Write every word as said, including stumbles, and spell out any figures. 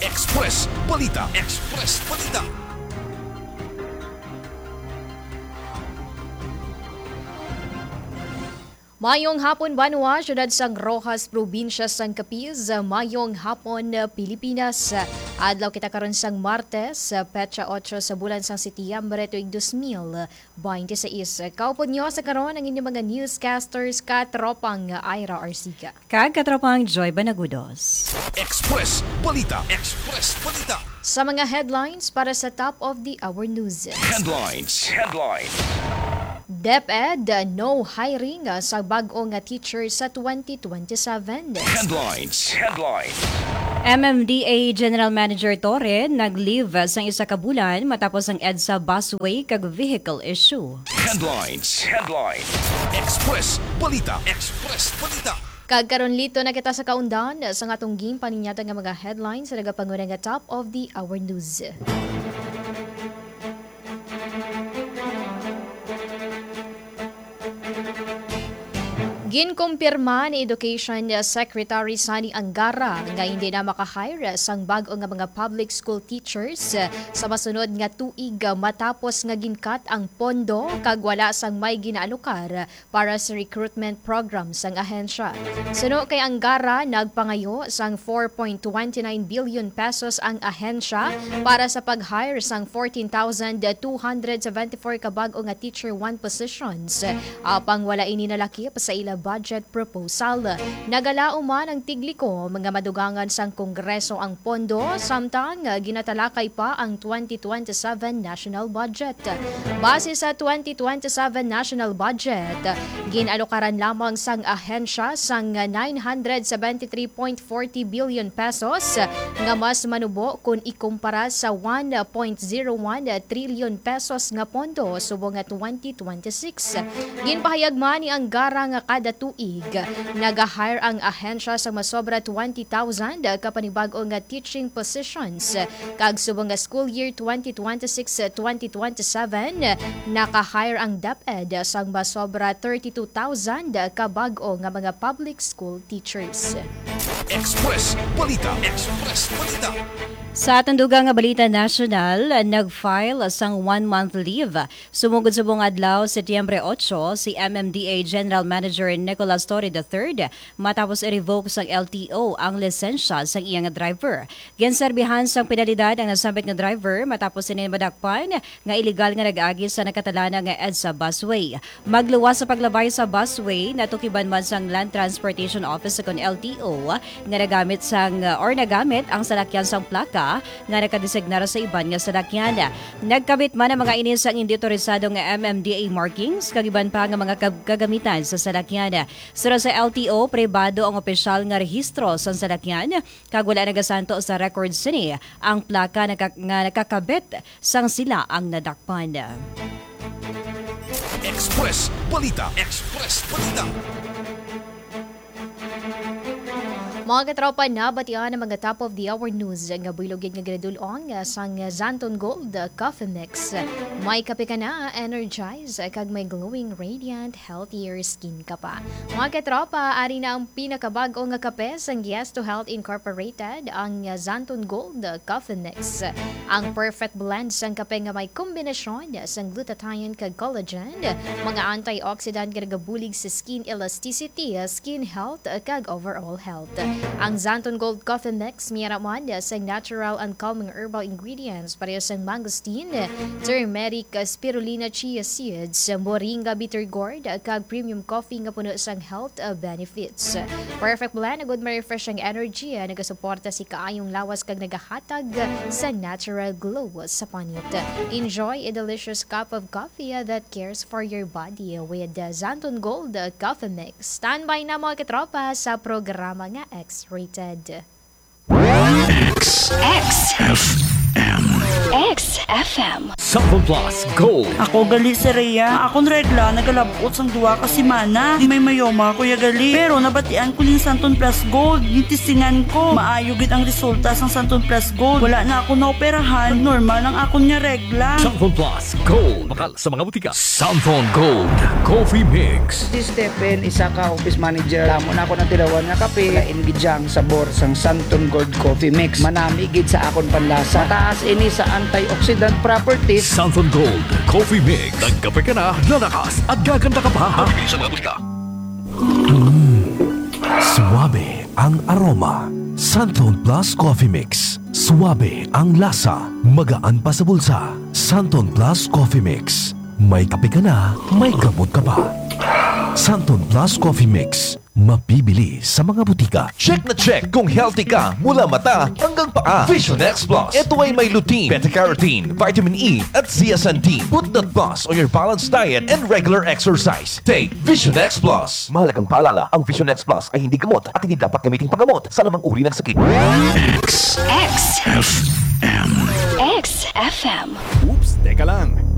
Express Balita. Express Balita. Mayong hapon Banwa, syudad sang Rojas, probinsya sang Capiz. Mayong hapon Pilipinas. Adlaw kita karon sang Martes, petsa otso sa bulan sang Setyembre tuig two thousand twenty-six. Kaupod nyo sa karon ang inyong mga newscasters katropang Ira Arsiga. Kag katropang Joy Banagudos. Express Balita. Express Balita. Sa mga headlines para sa top of the hour news. Headlines. Headlines. DepEd, no hiring sa bag-ong teacher sa twenty twenty-seven. Headlines. Headlines. M M D A General Manager Torre nag-leave sang isa ka bulan matapos ang EDSA busway kag vehicle issue. Headlines. Headlines. Express Balita. Express Balita. Kagkaron lito na kita sa kaundan sa atong game paninyata nga mga headlines sa nagapangunan nga top of the hour news. Ginkumpirma ni Education Secretary Sani Angara nga hindi na makahire sang bag-o nga mga public school teachers sa masunod nga tuig matapos nga ginkat ang pondo kag wala sang may ginaalokar para sa recruitment program sang ahensya. Suno kay Angara, nagpangayo sang four point two nine billion pesos ang ahensya para sa pag-hire sang fourteen thousand two hundred seventy-four ka bag-o nga teacher one positions. Apang wala ininalakip sa ila budget proposal. Nagala man ang tigliko mga madugangan sang Kongreso ang pondo samtang ginatalakay pa ang twenty twenty-seven national budget. Base sa twenty twenty-seven national budget, ginalokaran lamang sang ahensya sang nine hundred seventy-three point four zero billion pesos nga mas manubo kung ikumpara sa one point zero one trillion pesos nga pondo subong nga twenty twenty-six. Ginpahayag man ni Angara nga kada tuig nag-hire ang ahensya sa masobra twenty thousand kapanibag-o nga teaching positions. Kag subong nga school year twenty twenty-six twenty twenty-seven naka-hire ang DepEd sa masobra thirty-two thousand kabag-o nga mga public school teachers. Express Balita. Express Balita. Sa Tanduga nga Balita National, nag-file sang one-month leave. Sumugod sa buong adlaw, Setyembre eight, si M M D A General Manager Nicolas Torre the third matapos i-revoke sang L T O ang lisensya sang iyang driver. Genserbihan sang penalidad ang nasabit nga driver matapos sinimadakpan nga illegal nga nag-agi sa nakatalana nga EDSA busway. Magluwas sa paglabay sa busway, natukiban man sang Land Transportation Office sa L T O nga nagamit sang or nagamit ang salakyan sang plaka nga nakadesignar sa iban nga salakyan. Nagkabit man ang mga inis ang hindi otorisado nga M M D A markings kag iban pa nga mga kagamitan sa salakyan. Sura sa L T O, pribado ang opisyal nga rehistro sa salakyan kag wala nagasanto sa record sini ang plaka nga nakakabit sang sila ang nadakpan. Express Balita. Express Balita. Mga katropa, nabatian ang mga top of the hour news nga bilogid nga gradulong sang Zanton Gold Coffee Mix. May kape ka na, energize, kag may glowing, radiant, healthier skin ka pa. Mga katropa, ari na ang pinakabago nga kape sang Yes to Health Incorporated, ang Zanton Gold Coffee Mix. Ang perfect blend sang kape nga may kombinasyon sang glutathione kag collagen, mga antioxidant nga nagabulig sa skin elasticity, skin health, kag overall health. Ang Zanton Gold Coffee Mix miyaraman sa natural and calming herbal ingredients pareho sa mangosteen, turmeric, spirulina chia seeds, moringa bitter gourd, kag premium coffee nga puno sang health benefits. Perfect blend na good ma-refresh ang energy, nagasuporta si kaayong lawas kag nagahatag sa natural glow sa panit. Enjoy a delicious cup of coffee that cares for your body with Zanton Gold Coffee Mix. Standby na mga katropa sa programa nga X-Rated. X. X. F M. X F M. Sample Plus Gold. Ako gali si Rhea. Akong regla, nagalabot sang duwa ka semana. Di may mayoma, kuya gali. Pero nabatian ko ning Santon Plus Gold. Nitisingan ko. Maayo gid ang resulta sang Santon Plus Gold. Wala na ako naoperahan. Normal ang akong nya regla. Sample Plus Gold. Bakal sa mga butika. Sample Gold Coffee Mix. Si Stephen, isa ka office manager. Tamo na ako ng tirawan nga kape. Lain gidyang sabor sang Santon Gold Coffee Mix. Manami gid sa akon panlasa. Mataas ini sa antioxidant properties. Santon Gold Coffee Mix. Nagkape ka na, lalakas at gaganda ka pa. Sa mga butika. Suwabe ang aroma. Santon Plus Coffee Mix. Suwabe ang lasa. Magaan pa sa bulsa. Santon Plus Coffee Mix. May kape ka na, may gamot ka pa. Santon Plus Coffee Mix. Mapibili sa mga butika. Check na check kung healthy ka mula mata hanggang paa. Vision X Plus. Ito ay may lutein, beta-carotene, vitamin E at zeaxanthin. Put that plus on your balanced diet and regular exercise. Take Vision X Plus. Mahalagang paalala, ang Vision X Plus ay hindi gamot at hindi dapat gamitin panggamot sa anumang uri ng sakit. X F M. X F M. Oops, teka lang.